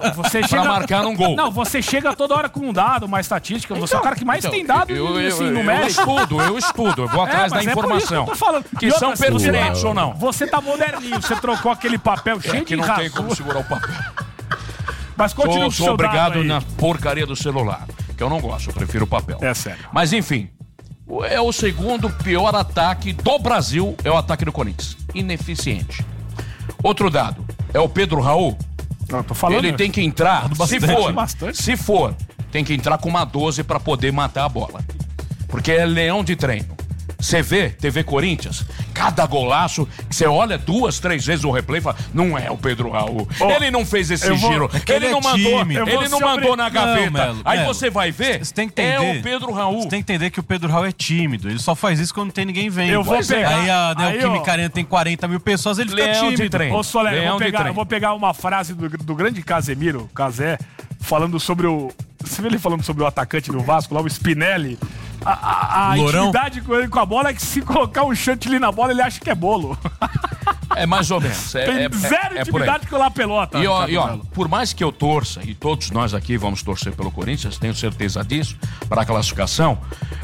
você chega... pra marcar um gol. Não, você chega toda hora com um dado, uma estatística. Você é o cara que mais tem dado numérico. Eu estudo. Eu vou atrás da informação. Que são pertinentes ou não. Você tá moderninho. Você trocou aquele papel cheio de não razão. tem como segurar o papel. Mas continua Sou obrigado na porcaria do celular. Que eu não gosto, eu prefiro o papel. É sério. Mas enfim, é o segundo pior ataque do Brasil, é o ataque do Corinthians. Ineficiente. Outro dado, é o Pedro Raul. Não, tô falando. Ele tem que entrar, bastante. se for, tem que entrar com uma 12 pra poder matar a bola. Porque é leão de treino. Você vê TV Corinthians, cada golaço, você olha 2, 3 vezes o replay e fala, não é o Pedro Raul. Ele não fez esse giro. Ele não mandou na gaveta. Melo, aí você vai ver, é o Pedro Raul. Você tem que entender que o Pedro Raul é tímido. Ele só faz isso quando não tem ninguém vendo. Eu vou pegar. Aí a Neoquímica Arena tem 40 mil pessoas, ele fica tímido. Ô, Soler, eu vou pegar uma frase do grande Casemiro, Casé, falando sobre o... Você vê ele falando sobre o atacante do Vasco, lá o Spinelli. A intimidade com ele com a bola é que se colocar um chantilly na bola, ele acha que é bolo. É mais ou menos. Tem zero intimidade com a pelota. E ó, por mais que eu torça, e todos nós aqui vamos torcer pelo Corinthians, tenho certeza disso, para a classificação,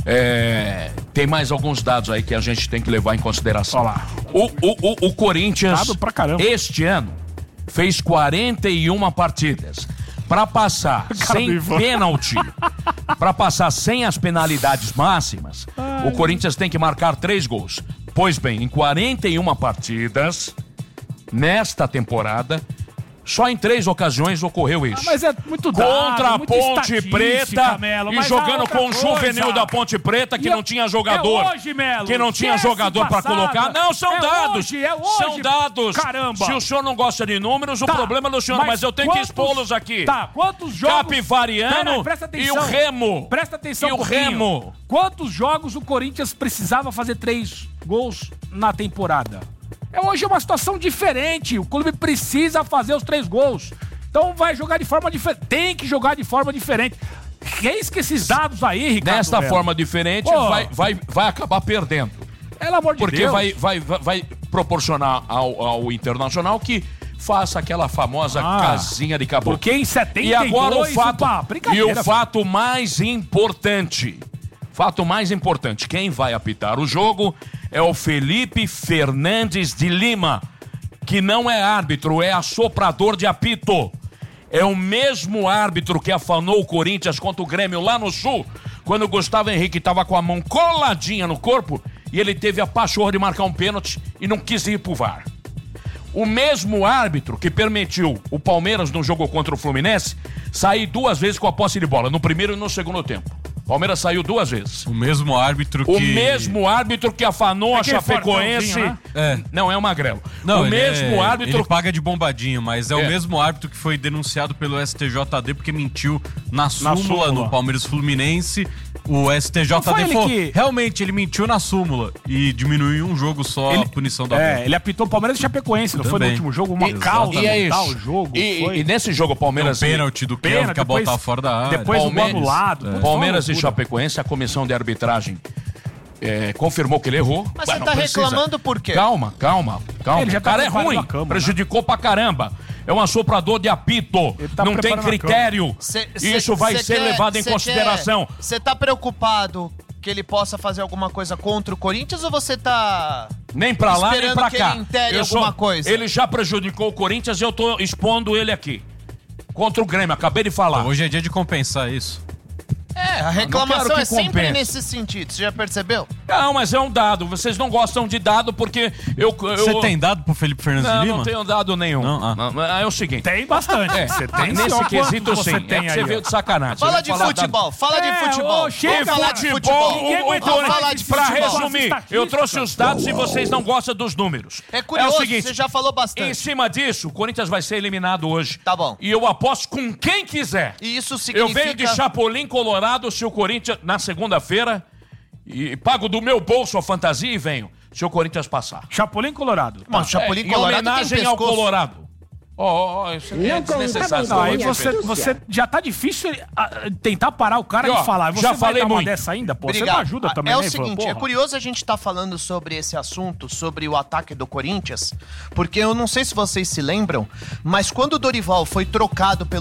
tem mais alguns dados aí que a gente tem que levar em consideração. Olha lá. O Corinthians, dado pra caramba, este ano, fez 41 partidas. Para passar sem pênalti, para passar sem as penalidades máximas, o Corinthians tem que marcar 3 gols. Pois bem, em 41 partidas, nesta temporada, só em 3 ocasiões ocorreu isso. Mas é muito dado, contra a Ponte Preta, Melo, e jogando com o juvenil da Ponte Preta, que não tinha jogador. Hoje, Melo, que não tinha jogador para colocar. Não, são dados. Hoje. São dados. Caramba. Se o senhor não gosta de números, o problema é do senhor, mas eu tenho que expô-los aqui. Tá, quantos jogos... Capivariano e o Remo. Presta atenção e o Remo. Quantos jogos o Corinthians precisava fazer 3 gols na temporada? Hoje é uma situação diferente. O clube precisa fazer os 3 gols. Então vai jogar de forma diferente. Tem que jogar de forma diferente. Eis que esses dados aí, Ricardo, desta forma diferente, vai acabar perdendo. Pelo amor de Deus. Porque vai proporcionar ao Internacional que faça aquela famosa casinha de caboclo. Porque em 72... E agora o fato mais importante. Quem vai apitar o jogo é o Felipe Fernandes de Lima, que não é árbitro, é assoprador de apito. É o mesmo árbitro que afanou o Corinthians contra o Grêmio lá no Sul, quando o Gustavo Henrique estava com a mão coladinha no corpo e ele teve a pachorra de marcar um pênalti e não quis ir pro VAR. O mesmo árbitro que permitiu o Palmeiras no jogo contra o Fluminense sair 2 vezes com a posse de bola, no primeiro e no segundo tempo. Palmeiras saiu 2 vezes. O mesmo árbitro que afanou a Chapecoense. Né? Não, é o Magrelo. Não, ele paga de bombadinho, mas é o mesmo árbitro que foi denunciado pelo STJD porque mentiu na súmula no Palmeiras Fluminense. O STJD falou, realmente, ele mentiu na súmula e diminuiu um jogo só a punição da bola. Ele apitou o Palmeiras e Chapecoense, não foi no último jogo? Uma causa o jogo. E nesse jogo, o Palmeiras... O pênalti do Kelvin que a bola tava fora da área. Depois o gol anulado. Palmeiras e Chapecoense, a comissão de arbitragem confirmou que ele errou. Mas você tá reclamando por quê? Calma. O cara é ruim, prejudicou pra caramba. É um assoprador de apito, não tem critério. Isso vai ser levado em consideração. Você tá preocupado que ele possa fazer alguma coisa contra o Corinthians ou você tá... Nem pra lá, nem pra cá. Alguma coisa? Ele já prejudicou o Corinthians e eu tô expondo ele aqui. Contra o Grêmio, acabei de falar. Hoje é dia de compensar isso. A reclamação é sempre nesse sentido, você já percebeu? Não, mas é um dado. Vocês não gostam de dado porque Você tem dado pro Felipe Fernandes de Lima? Não tenho dado nenhum. É o seguinte. Tem bastante. Você tem nesse quesito, sim. Você veio de sacanagem. Fala de futebol. Pra resumir, eu trouxe os dados e vocês não gostam dos números. É curioso, o seguinte, você já falou bastante. Em cima disso, o Corinthians vai ser eliminado hoje. Tá bom. E eu aposto com quem quiser. E isso significa... Eu venho de Chapolin, Colorado, se o Corinthians, na segunda-feira, e pago do meu bolso a fantasia e venho, se o Corinthians passar. Chapolin, Colorado. Chapolin, Colorado, em homenagem ao Colorado. Isso é desnecessário. Aí você já tá difícil tentar parar o cara e falar. Você já falei muito dessa ainda, pô. Você não ajuda também, É o seguinte, é curioso a gente tá falando sobre esse assunto, sobre o ataque do Corinthians, porque eu não sei se vocês se lembram, mas quando o Dorival foi trocado pelo